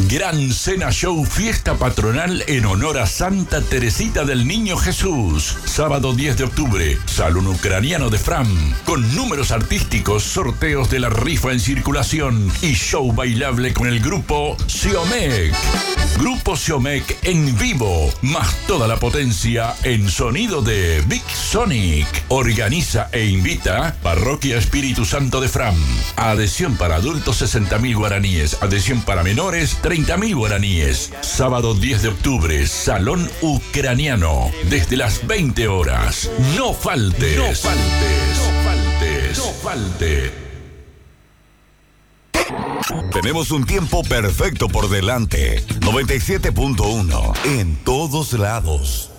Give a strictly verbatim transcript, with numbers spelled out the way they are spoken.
Gran Cena Show Fiesta Patronal en honor a Santa Teresita del Niño Jesús. Sábado diez de octubre, Salón Ucraniano de Fram. Con números artísticos, sorteos de la rifa en circulación y show bailable con el grupo Siomec. Grupo Siomec en vivo, más toda la potencia en sonido de Big Sonic. Organiza e invita Parroquia Espíritu Santo de Fram. Adhesión para adultos sesenta mil guaraníes. Adhesión para menores treinta mil guaraníes. Sábado diez de octubre, Salón Ucraniano. Desde las veinte horas. No faltes. No faltes. No faltes. No faltes. Tenemos un tiempo perfecto por delante. noventa y siete punto uno en todos lados.